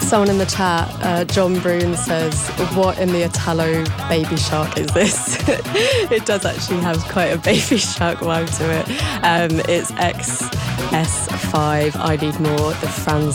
Someone in the chat, John Brune, says, what in the Italo Baby Shark is this? It does actually have quite a Baby Shark vibe to it. It's XS5, I Need More, the Franz